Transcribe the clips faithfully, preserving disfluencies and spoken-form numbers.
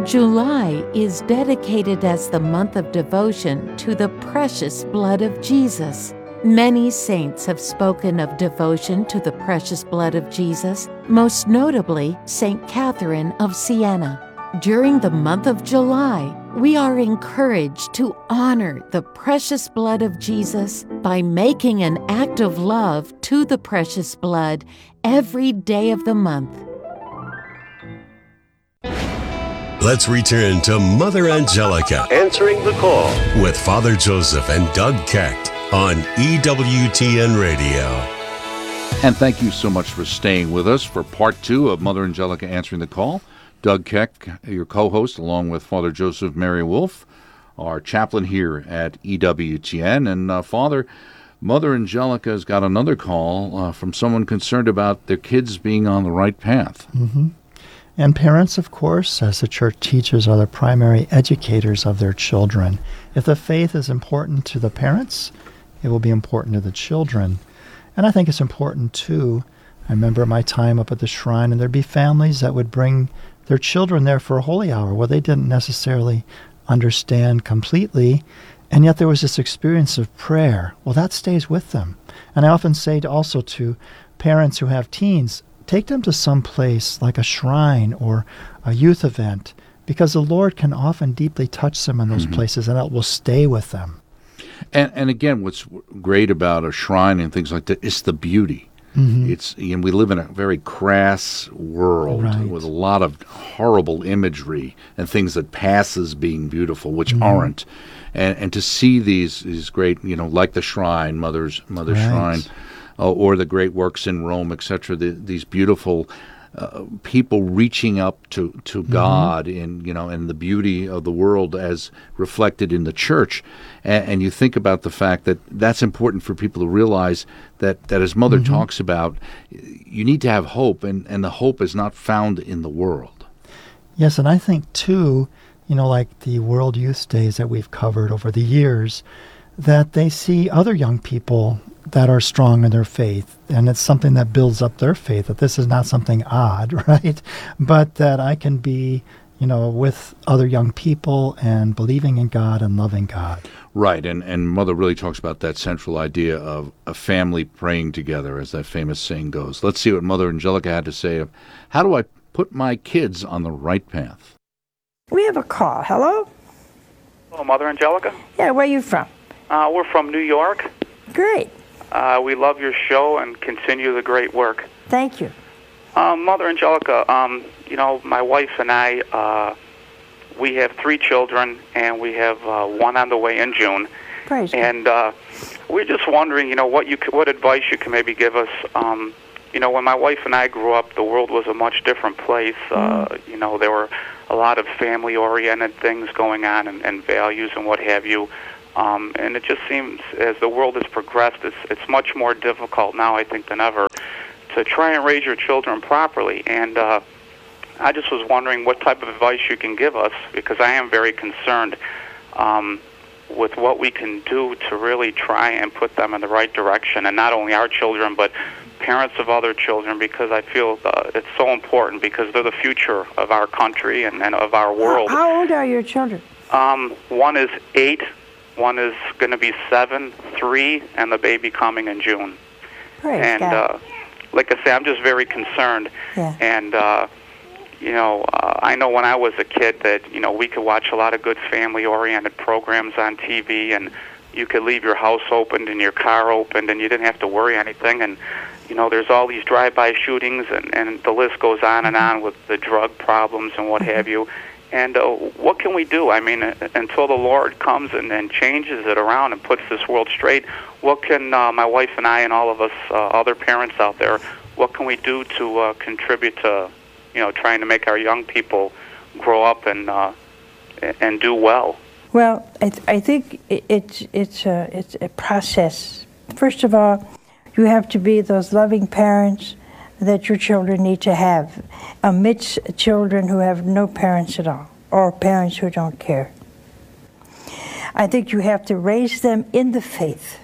July is dedicated as the month of devotion to the precious blood of Jesus. Many saints have spoken of devotion to the precious blood of Jesus, most notably Saint Catherine of Siena. During the month of July, we are encouraged to honor the precious blood of Jesus by making an act of love to the precious blood every day of the month. Let's return to Mother Angelica Answering the Call with Father Joseph and Doug Kecht on E W T N Radio. And thank you so much for staying with us for part two of Mother Angelica Answering the Call. Doug Keck, your co-host, along with Father Joseph Mary Wolf, our chaplain here at E W T N. And uh, Father, Mother Angelica has got another call uh, from someone concerned about their kids being on the right path. Mm-hmm. And parents, of course, as the Church teaches, are the primary educators of their children. If the faith is important to the parents, it will be important to the children. And I think it's important, too. I remember my time up at the shrine, and there'd be families that would bring their children there for a holy hour where they didn't necessarily understand completely, and yet there was this experience of prayer. Well, that stays with them. And I often say to also to parents who have teens, take them to some place like a shrine or a youth event, because the Lord can often deeply touch them in those mm-hmm. places, and it will stay with them. And and again, what's great about a shrine and things like that is the beauty. Mm-hmm. It's you know, we live in a very crass world right. with a lot of horrible imagery and things that pass as being beautiful, which mm-hmm. aren't. And and to see these these great, you know, like the shrine, Mother's Mother's right. Shrine, uh, or the great works in Rome, et cetera. The, these beautiful uh, people reaching up to, to mm-hmm. God in you know and the beauty of the world as reflected in the church. And, and you think about the fact that that's important for people to realize that, that as Mother mm-hmm. talks about, you need to have hope, and, and the hope is not found in the world. Yes, and I think, too, you know, like the World Youth Days that we've covered over the years, that they see other young people that are strong in their faith, and it's something that builds up their faith, that this is not something odd, right? But that I can be, you know, with other young people and believing in God and loving God. Right, and, and Mother really talks about that central idea of a family praying together, as that famous saying goes. Let's see what Mother Angelica had to say of how do I put my kids on the right path? We have a call. Hello? Hello, Mother Angelica? Yeah, where are you from? Uh, we're from New York. Great. Uh, we love your show and continue the great work. Thank you. Um, Mother Angelica, um, you know, my wife and I, uh, we have three children, and we have uh, one on the way in June. Praise and uh, we're just wondering, you know, what you c- what advice you can maybe give us. Um, you know, when my wife and I grew up, the world was a much different place. Uh, mm. You know, there were a lot of family-oriented things going on, and, and values and what have you. Um, and it just seems, as the world has progressed, it's, it's much more difficult now, I think, than ever, to try and raise your children properly. And uh, I just was wondering what type of advice you can give us, because I am very concerned um, with what we can do to really try and put them in the right direction, and not only our children, but parents of other children, because I feel uh, it's so important, because they're the future of our country and, and of our world. How old are your children? Um, one is eight. One is going to be seven, three, and the baby coming in June. Praise and God. Uh, like I say, I'm just very concerned. Yeah. And uh, you know, uh, I know when I was a kid that you know we could watch a lot of good family-oriented programs on T V, and you could leave your house opened and your car opened, and you didn't have to worry anything. And you know, there's all these drive-by shootings, and, and the list goes on and on with the drug problems and what have you. And uh, what can we do? I mean, uh, until the Lord comes and, and changes it around and puts this world straight, what can uh, my wife and I and all of us uh, other parents out there, what can we do to uh, contribute to, you know, trying to make our young people grow up and uh, and do well? Well, I, th- I think it, it's it's a it's a process. First of all, you have to be those loving parents that your children need to have amidst children who have no parents at all, or parents who don't care. I think you have to raise them in the faith.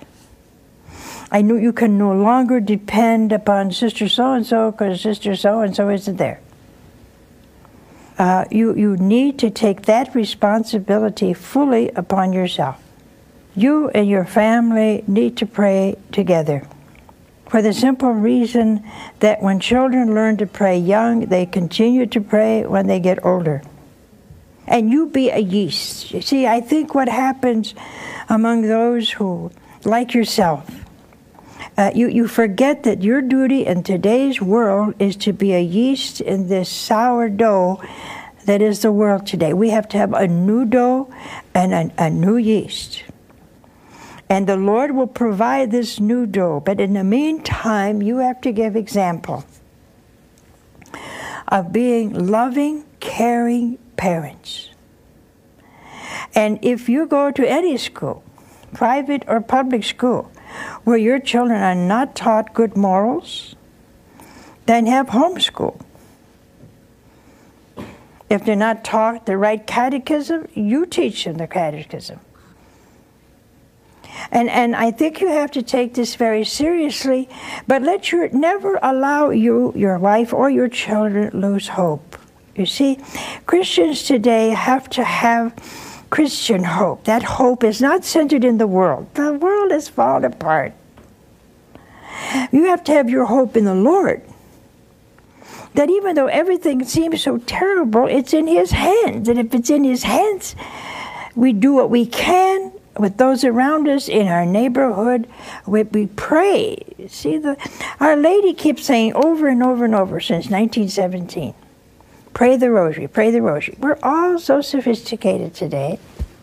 I know you can no longer depend upon Sister so-and-so because Sister so-and-so isn't there. uh, you, you need to take that responsibility fully upon yourself. You and your family need to pray together, for the simple reason that when children learn to pray young, they continue to pray when they get older. And you be a yeast. You see, I think what happens among those who, like yourself, uh, you, you forget that your duty in today's world is to be a yeast in this sourdough that is the world today. We have to have a new dough and a, a new yeast. And the Lord will provide this new dough. But in the meantime, you have to give example of being loving, caring parents. And if you go to any school, private or public school, where your children are not taught good morals, then have homeschool. If they're not taught the right catechism, you teach them the catechism. And and I think you have to take this very seriously, but let your never allow you, your wife, or your children lose hope. You see, Christians today have to have Christian hope. That hope is not centered in the world. The world is falling apart. You have to have your hope in the Lord. That even though everything seems so terrible, it's in His hands. And if it's in His hands, we do what we can with those around us in our neighborhood. We, we pray. See, the Our Lady keeps saying over and over and over since nineteen seventeen, pray the rosary, pray the rosary. We're all so sophisticated today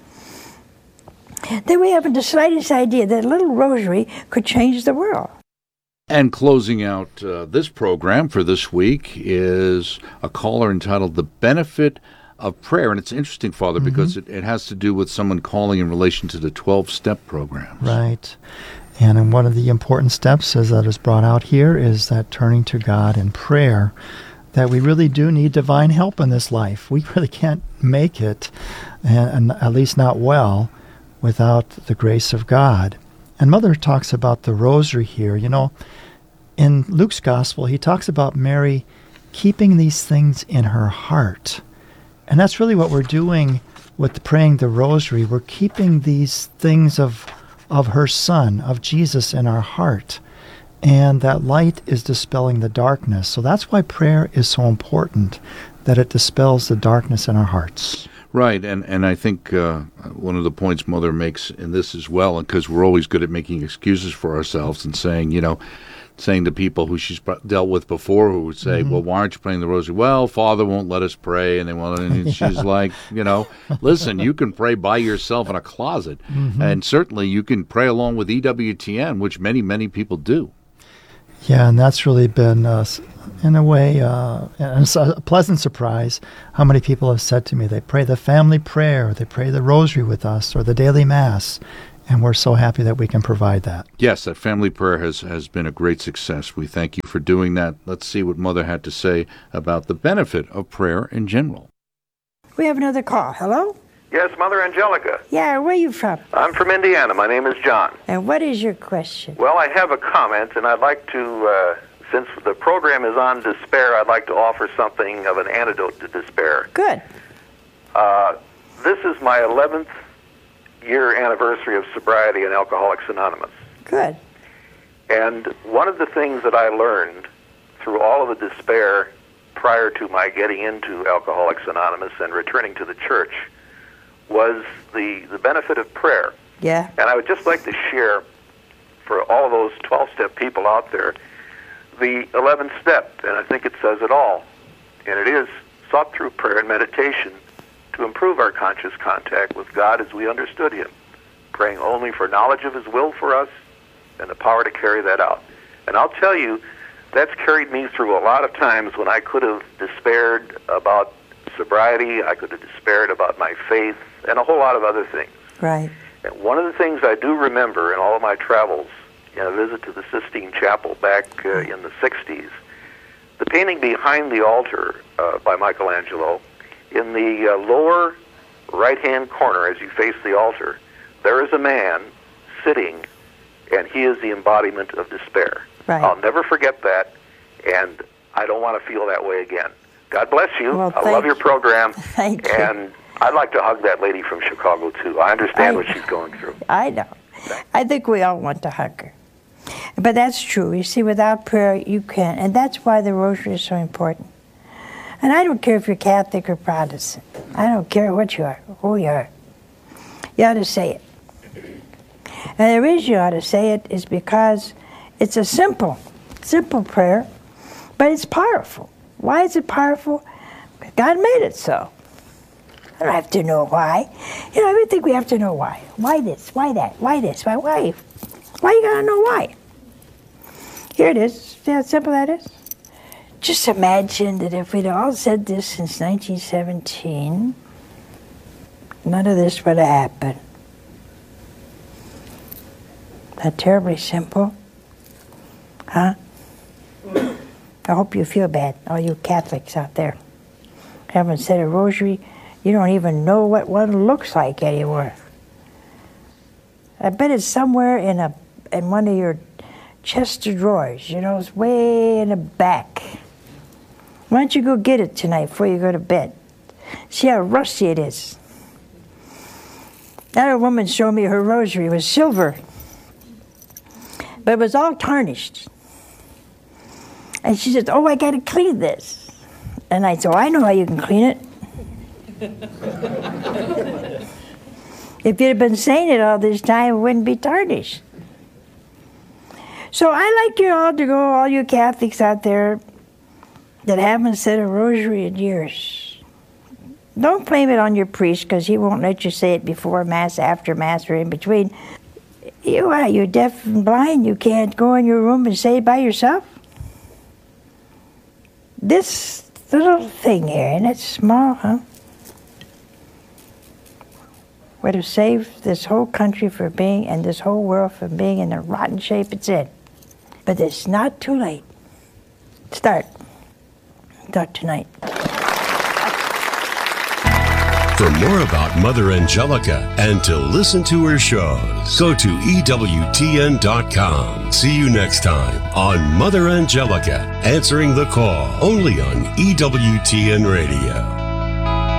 that we haven't the slightest idea that a little rosary could change the world. And closing out uh, this program for this week is a caller entitled The Benefit of Prayer. And it's interesting, Father, mm-hmm. because it, it has to do with someone calling in relation to the twelve-step programs. Right. And in one of the important steps, as that is brought out here, is that turning to God in prayer, that we really do need divine help in this life. We really can't make it, and, and at least not well, without the grace of God. And Mother talks about the rosary here. You know, in Luke's gospel, he talks about Mary keeping these things in her heart. And that's really what we're doing with praying the rosary. We're keeping these things of of her Son, of Jesus, in our heart. And that light is dispelling the darkness. So that's why prayer is so important, that it dispels the darkness in our hearts. Right, and, and I think uh, one of the points Mother makes in this as well, because we're always good at making excuses for ourselves and saying, you know, saying to people who she's dealt with before who would say, mm-hmm. well, why aren't you praying the rosary? Well, Father won't let us pray, and they want, and yeah. she's like, you know, listen, you can pray by yourself in a closet, mm-hmm. and certainly you can pray along with E W T N, which many, many people do. Yeah, and that's really been, uh, in a way, uh, a pleasant surprise how many people have said to me they pray the family prayer, they pray the rosary with us, or the daily Mass, and we're so happy that we can provide that. Yes, that family prayer has, has been a great success. We thank you for doing that. Let's see what Mother had to say about the benefit of prayer in general. We have another call. Hello? Yes, Mother Angelica. Yeah, where are you from? I'm from Indiana. My name is John. And what is your question? Well, I have a comment, and I'd like to, uh, since the program is on despair, I'd like to offer something of an antidote to despair. Good. Uh, this is my eleventh year anniversary of sobriety in Alcoholics Anonymous. Good. And one of the things that I learned through all of the despair prior to my getting into Alcoholics Anonymous and returning to the church was the, the benefit of prayer. Yeah. And I would just like to share for all those twelve-step people out there the eleventh step, and I think it says it all. And it is sought through prayer and meditation to improve our conscious contact with God as we understood Him, praying only for knowledge of His will for us and the power to carry that out. And I'll tell you, that's carried me through a lot of times when I could have despaired about sobriety, I could have despaired about my faith, and a whole lot of other things. Right. And one of the things I do remember in all of my travels, in a visit to the Sistine Chapel back uh, in the sixties, the painting behind the altar uh, by Michelangelo, in the uh, lower right-hand corner as you face the altar, there is a man sitting, and he is the embodiment of despair. Right. I'll never forget that, and I don't want to feel that way again. God bless you. Well, I love your program. Thank you. And I'd like to hug that lady from Chicago, too. I understand I, what she's going through. I know. I think we all want to hug her. But that's true. You see, without prayer, you can't. And that's why the rosary is so important. And I don't care if you're Catholic or Protestant. I don't care what you are, who you are. You ought to say it. And the reason you ought to say it is because it's a simple, simple prayer, but it's powerful. Why is it powerful? God made it so. I don't have to know why. You know, I would think we have to know why. Why this? Why that? Why this? Why? Why? Why you gotta know why? Here it is. See how simple that is? Just imagine that if we'd all said this since nineteen seventeen, none of this would have happened. That terribly simple? Huh? I hope you feel bad, all you Catholics out there. Haven't said a rosary, you don't even know what one looks like anymore. I bet it's somewhere in a in one of your chest of drawers, you know, it's way in the back. Why don't you go get it tonight before you go to bed? See how rusty it is. That old woman showed me her rosary. It was silver, but it was all tarnished. And she said, oh, I got to clean this. And I said, oh, I know how you can clean it. If you'd have been saying it all this time, it wouldn't be tarnished. So I like you all to go, all you Catholics out there that haven't said a rosary in years. Don't blame it on your priest, because he won't let you say it before Mass, after Mass, or in between. You are, you're deaf and blind. You can't go in your room and say it by yourself. This little thing here, and it's small, huh? Would have saved this whole country from being, and this whole world from being in the rotten shape it's in. But it's not too late. Start. Start tonight. For more about Mother Angelica and to listen to her shows, go to E W T N dot com. See you next time on Mother Angelica, answering the call, only on E W T N Radio.